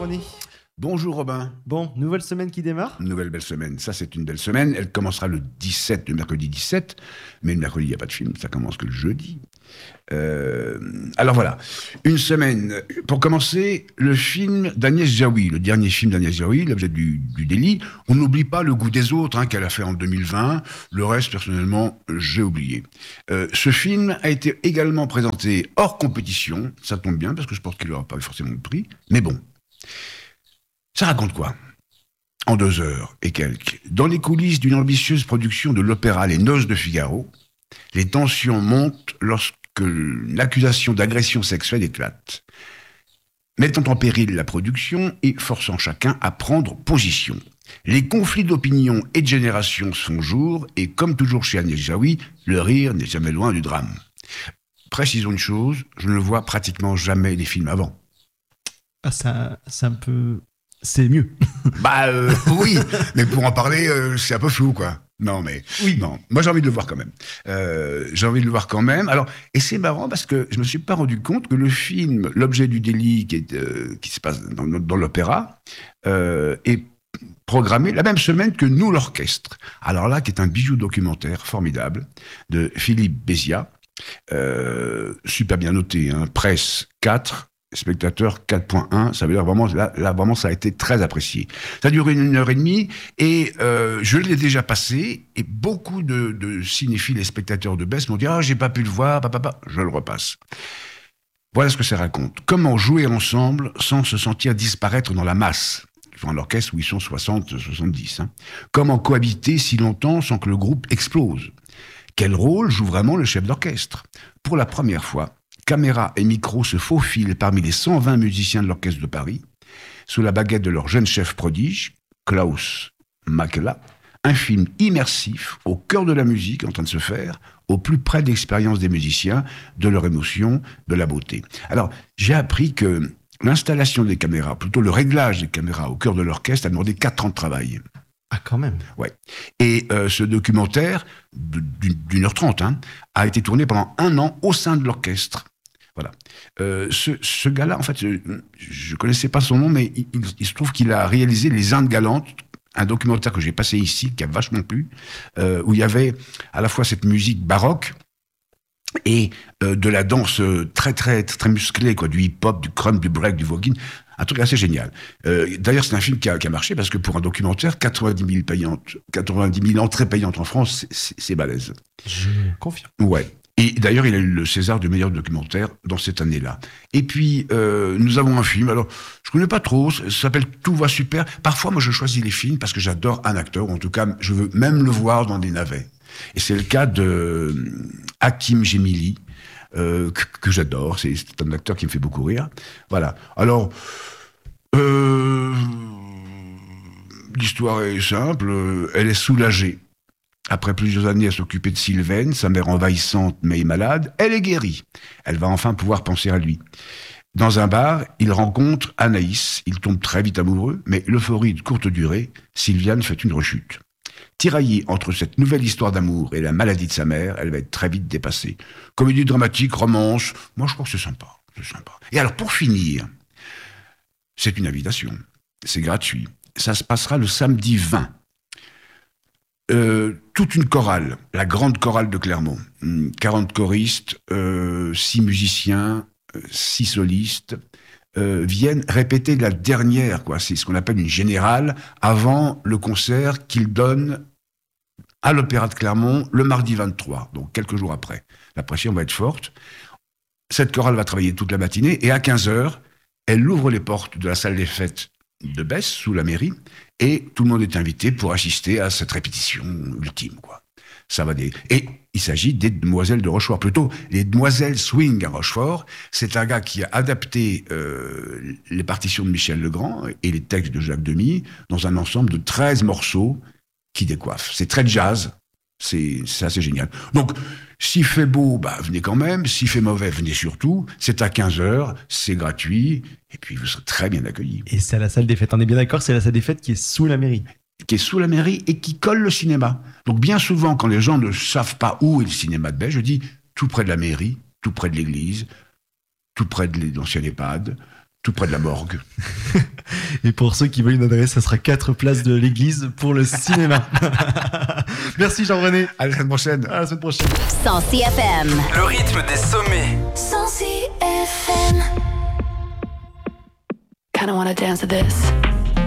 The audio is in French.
René. Bonjour Robin. Bon, nouvelle semaine qui démarre. Nouvelle belle semaine. Ça, c'est une belle semaine. Elle commencera le mercredi 17. Mais le mercredi, il n'y a pas de film. Ça commence que le jeudi. Alors voilà. Une semaine. Pour commencer, le film d'Agnès Jaoui. Le dernier film d'Agnès Jaoui, L'objet du délit. On n'oublie pas Le goût des autres, qu'elle a fait en 2020. Le reste, personnellement, j'ai oublié. Ce film a été également présenté hors compétition. Ça tombe bien, parce que je pense qu'il n'aura pas forcément de prix. Mais bon. Ça raconte quoi ? En 2 heures et quelques, dans les coulisses d'une ambitieuse production de l'opéra Les Noces de Figaro, les tensions montent lorsque l'accusation d'agression sexuelle éclate, mettant en péril la production et forçant chacun à prendre position. Les conflits d'opinion et de génération se font jour, et comme toujours chez Agnès Jaoui, le rire n'est jamais loin du drame. Précisons une chose, je ne vois pratiquement jamais les films avant. Ah, ça, c'est un peu... C'est mieux. Oui, mais pour en parler, c'est un peu flou, quoi. Non, mais... Oui. Non, moi, j'ai envie de le voir quand même. Alors, et c'est marrant parce que je me suis pas rendu compte que le film L'objet du délit, qui se passe dans l'opéra, est programmé la même semaine que Nous, l'orchestre. Alors là, qui est un bijou documentaire formidable de Philippe Béziat, super bien noté, presse 4, spectateur 4.1, ça veut dire vraiment, là, vraiment, ça a été très apprécié. Ça a duré 1h30, et je l'ai déjà passé, et beaucoup de cinéphiles et spectateurs de Besse m'ont dit « Ah, j'ai pas pu le voir, je le repasse ». Voilà ce que ça raconte. Comment jouer ensemble sans se sentir disparaître dans la masse. Ils ont un orchestre où ils sont 60, 70. Comment cohabiter si longtemps sans que le groupe explose. Quel rôle joue vraiment le chef d'orchestre ? Pour la première fois, caméra et micro se faufilent parmi les 120 musiciens de l'Orchestre de Paris, sous la baguette de leur jeune chef prodige, Klaus Makela, un film immersif au cœur de la musique en train de se faire, au plus près de l'expérience des musiciens, de leur émotion, de la beauté. Alors, j'ai appris que l'installation des caméras, plutôt le réglage des caméras au cœur de l'orchestre, a demandé 4 ans de travail. Ah, quand même. Ouais. Et ce documentaire, d'1h30, a été tourné pendant 1 an au sein de l'orchestre. Voilà. Ce gars-là, en fait, je connaissais pas son nom, mais il se trouve qu'il a réalisé Les Indes galantes, un documentaire que j'ai passé ici, qui a vachement plu, où il y avait à la fois cette musique baroque et de la danse très, très, très musclée, quoi, du hip-hop, du crump, du break, du voguing. Un truc assez génial. D'ailleurs, c'est un film qui a marché parce que pour un documentaire, 90 000 entrées payantes en France, c'est balèze. Je confirme. Ouais. Et d'ailleurs, il a eu le César du meilleur documentaire dans cette année-là. Et puis, nous avons un film. Alors, je connais pas trop. Ça s'appelle Tout va super. Parfois, moi, je choisis les films parce que j'adore un acteur. Ou en tout cas, je veux même le voir dans des navets. Et c'est le cas de Hakim Gemili, que j'adore. C'est un acteur qui me fait beaucoup rire. Voilà. Alors, l'histoire est simple. Elle est soulagée. Après plusieurs années à s'occuper de Sylvaine, sa mère envahissante mais malade, elle est guérie. Elle va enfin pouvoir penser à lui. Dans un bar, il rencontre Anaïs. Il tombe très vite amoureux, mais l'euphorie de courte durée, Sylviane fait une rechute. Tiraillée entre cette nouvelle histoire d'amour et la maladie de sa mère, elle va être très vite dépassée. Comédie dramatique, romance, moi je crois que c'est sympa. Et alors pour finir, c'est une invitation. C'est gratuit. Ça se passera le samedi 20. Toute une chorale, la grande chorale de Clermont, 40 choristes, 6 musiciens, 6 solistes, viennent répéter la dernière, quoi. C'est ce qu'on appelle une générale, avant le concert qu'ils donnent à l'Opéra de Clermont le mardi 23, donc quelques jours après. La pression va être forte. Cette chorale va travailler toute la matinée, et à 15h, elle ouvre les portes de la salle des fêtes de Besse, sous la mairie, et tout le monde est invité pour assister à cette répétition ultime, quoi. Et il s'agit des Demoiselles de Rochefort, plutôt les Demoiselles Swing à Rochefort. C'est un gars qui a adapté les partitions de Michel Legrand et les textes de Jacques Demy dans un ensemble de 13 morceaux qui décoiffent. C'est très jazz, c'est assez génial. Donc, s'il fait beau, venez quand même. S'il fait mauvais, venez surtout. C'est à 15h, c'est gratuit, et puis vous serez très bien accueillis. Et c'est à la salle des fêtes, on est bien d'accord, c'est la salle des fêtes qui est sous la mairie. Qui est sous la mairie et qui colle le cinéma. Donc bien souvent, quand les gens ne savent pas où est le cinéma de Besse, je dis tout près de la mairie, tout près de l'église, tout près de l'ancien EHPAD, tout près de la morgue. Et pour ceux qui veulent une adresse, ça sera 4 places de l'église pour le cinéma. Merci Jean-René. À la semaine prochaine. À la semaine prochaine. 106 FM. Le rythme des sommets. 106 FM. Kinda wanna dance to this.